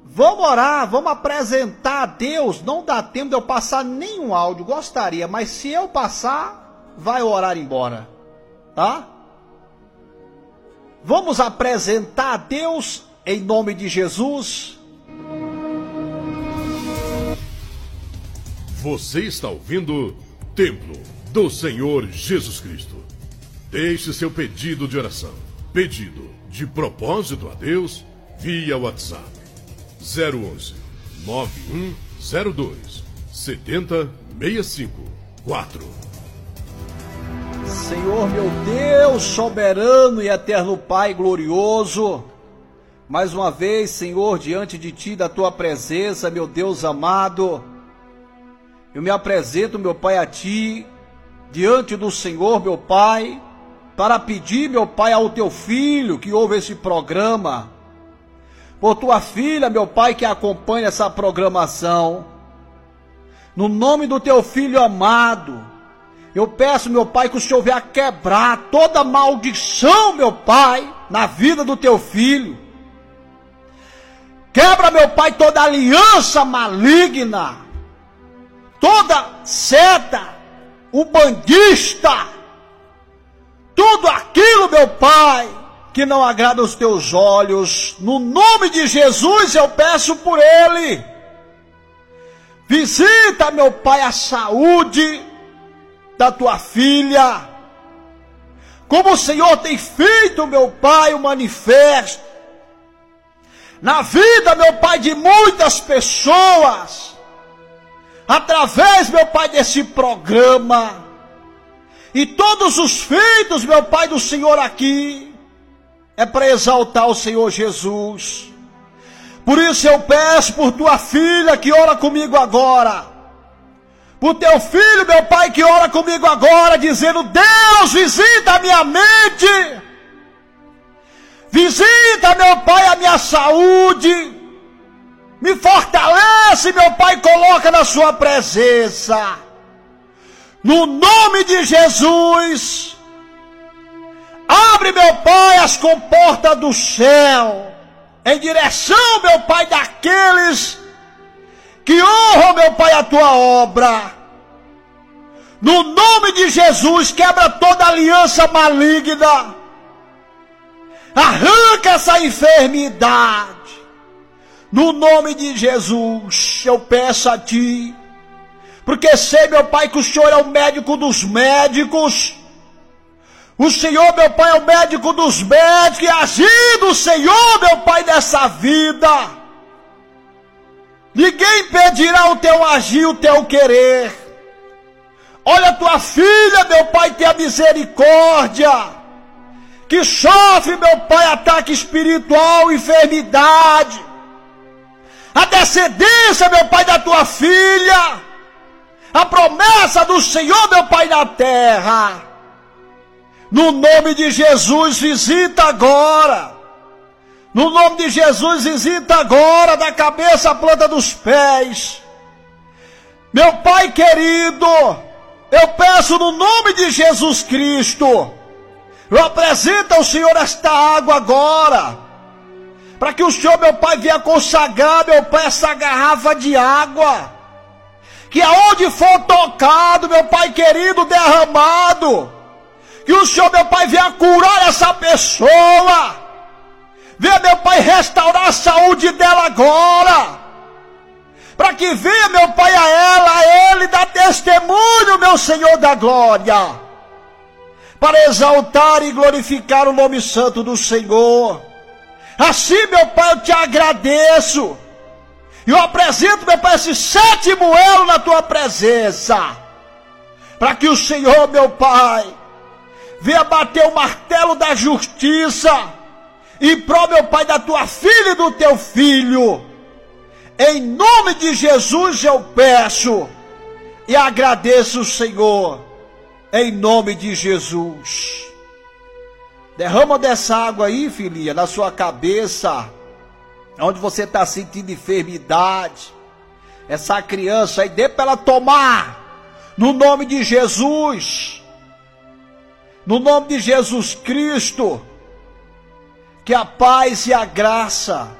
Vamos orar, vamos apresentar a Deus. Não dá tempo de eu passar nenhum áudio, gostaria, mas se eu passar, vai o horário embora, tá? Vamos apresentar a Deus em nome de Jesus. Você está ouvindo Templo do Senhor Jesus Cristo. Deixe seu pedido de oração, pedido de propósito a Deus via WhatsApp 011 9102 7065 4. Senhor meu Deus, soberano e eterno Pai glorioso, mais uma vez, Senhor, diante de Ti, da Tua presença, meu Deus amado, eu me apresento, meu Pai, a Ti, diante do Senhor, meu Pai, para pedir, meu Pai, ao Teu Filho que ouve esse programa, por Tua filha, meu Pai, que acompanha essa programação, no nome do Teu Filho amado, eu peço, meu Pai, que o Senhor venha quebrar toda maldição, meu Pai, na vida do Teu Filho. Quebra, meu Pai, toda aliança maligna, toda seta, umbandista, tudo aquilo, meu Pai, que não agrada os Teus olhos. No nome de Jesus eu peço por ele. Visita, meu Pai, a saúde da Tua filha, como o Senhor tem feito, meu Pai, o manifesto na vida, meu Pai, de muitas pessoas, através, meu Pai, desse programa, e todos os feitos, meu Pai, do Senhor aqui, é para exaltar o Senhor Jesus. Por isso eu peço por Tua filha que ora comigo agora, por Teu filho, meu Pai, que ora comigo agora, dizendo: Deus, visita a minha mente, visita, meu Pai, a minha saúde, me fortalece, meu Pai, coloca na Sua presença, no nome de Jesus. Abre, meu Pai, as comportas do céu, em direção, meu Pai, daqueles que honram, meu Pai, a Tua obra. No nome de Jesus, quebra toda aliança maligna, arranca essa enfermidade. No nome de Jesus, eu peço a Ti, porque sei, meu Pai, que o Senhor é o médico dos médicos. O Senhor, meu Pai, é o médico dos médicos, e agindo o Senhor, meu Pai, nessa vida, ninguém impedirá o Teu agir, o Teu querer. Olha a Tua filha, meu Pai, tenha misericórdia, que sofre, meu Pai, ataque espiritual, enfermidade, a descendência, meu Pai, da Tua filha, a promessa do Senhor, meu Pai, na terra. No nome de Jesus, visita agora. No nome de Jesus, visita agora, da cabeça à planta dos pés. Meu Pai querido, eu peço no nome de Jesus Cristo, eu apresento ao Senhor esta água agora, para que o Senhor, meu Pai, venha consagrar, meu Pai, essa garrafa de água, que aonde for tocado, meu Pai querido, derramado, que o Senhor, meu Pai, venha curar essa pessoa, venha, meu Pai, restaurar a saúde dela agora, para que venha, meu Pai, a ele dar testemunho, meu Senhor da glória, para exaltar e glorificar o nome santo do Senhor. Assim, meu Pai, eu Te agradeço, e eu apresento, meu Pai, esse 7º elo na Tua presença, para que o Senhor, meu Pai, venha bater o martelo da justiça, em prol, meu Pai, da Tua filha e do Teu filho. Em nome de Jesus eu peço e agradeço, Senhor, em nome de Jesus. Derrama dessa água aí, filhinha, na sua cabeça, onde você está sentindo enfermidade. Essa criança aí, dê para ela tomar, no nome de Jesus. No nome de Jesus Cristo, que a paz e a graça